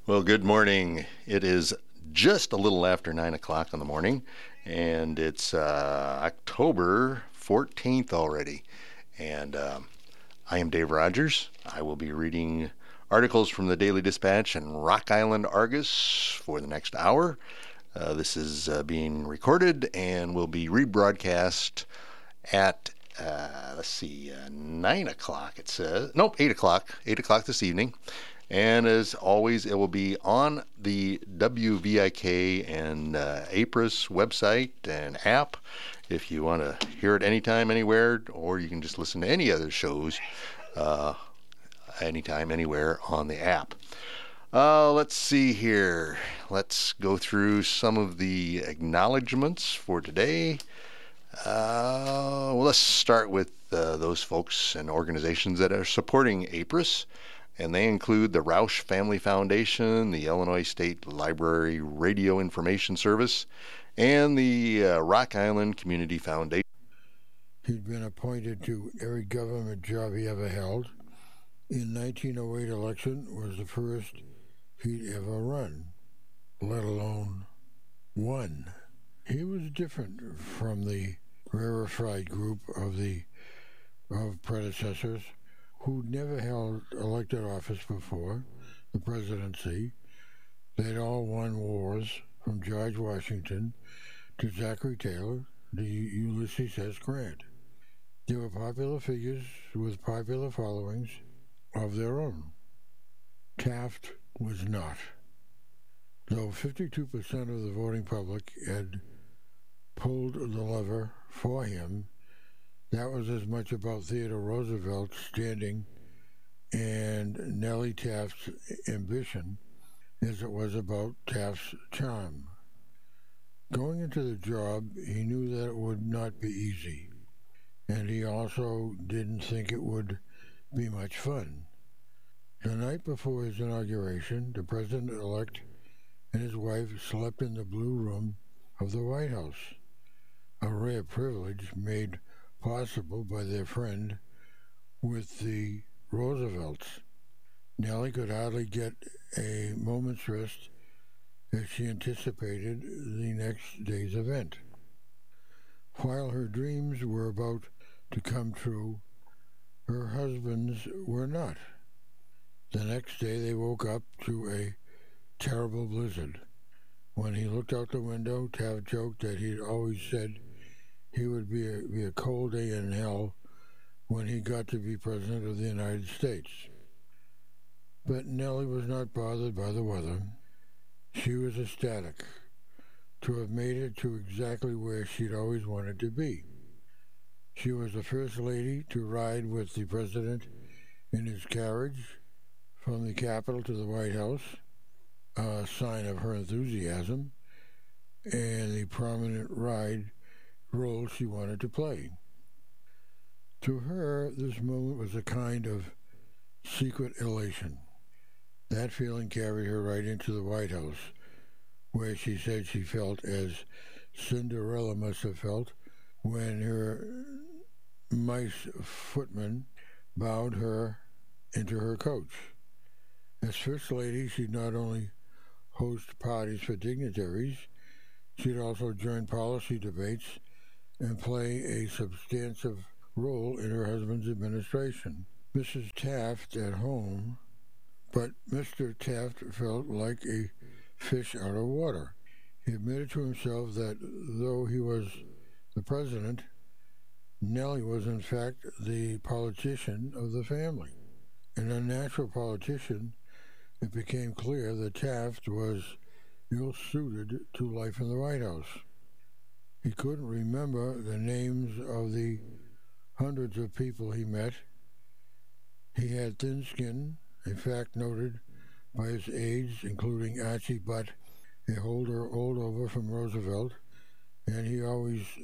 Well, good morning. It is just a little after 9 o'clock in the morning, and it's October 14th already. And I am Dave Rogers. I will be reading articles from the Daily Dispatch and Rock Island Argus for the next hour. This is being recorded and will be rebroadcast at 9 o'clock, it says. Nope, 8 o'clock. 8 o'clock this evening. And as always, it will be on the WVIK and APRIS website and app if you want to hear it anytime, anywhere, or you can just listen to any other shows anytime, anywhere on the app. Let's see here. Let's go through some of the acknowledgments for today. Well, let's start with those folks and organizations that are supporting APRIS. And they include the Roush Family Foundation, the Illinois State Library Radio Information Service, and the Rock Island Community Foundation. He'd been appointed to every government job he ever held. In 1908 election was the first he'd ever run, let alone won. He was different from the rarefied group of predecessors who'd never held elected office before, the presidency. They'd all won wars, from George Washington to Zachary Taylor to Ulysses S. Grant. They were popular figures with popular followings of their own. Taft was not. Though 52% of the voting public had pulled the lever for him, that was as much about Theodore Roosevelt's standing and Nellie Taft's ambition as it was about Taft's charm. Going into the job, he knew that it would not be easy, and he also didn't think it would be much fun. The night before his inauguration, the president-elect and his wife slept in the Blue Room of the White House, a rare privilege made possible by their friend with the Roosevelts. Nellie could hardly get a moment's rest as she anticipated the next day's event. While her dreams were about to come true, her husband's were not. The next day they woke up to a terrible blizzard. When he looked out the window, Taft joked that he'd always said he would be a cold day in hell when he got to be president of the United States. But Nellie was not bothered by the weather. She was ecstatic to have made it to exactly where she'd always wanted to be. She was the first lady to ride with the president in his carriage from the Capitol to the White House, a sign of her enthusiasm and the prominent role she wanted to play. To her, this moment was a kind of secret elation. That feeling carried her right into the White House, where she said she felt as Cinderella must have felt when her mice footman bowed her into her coach. As First Lady, she'd not only host parties for dignitaries, she'd also join policy debates and play a substantive role in her husband's administration. Mrs. Taft at home, but Mr. Taft felt like a fish out of water. He admitted to himself that though he was the president, Nellie was in fact the politician of the family. An unnatural politician, it became clear that Taft was ill-suited to life in the White House. He couldn't remember the names of the hundreds of people he met. He had thin skin, a fact noted by his aides, including Archie Butt, a holdover from Roosevelt, and he always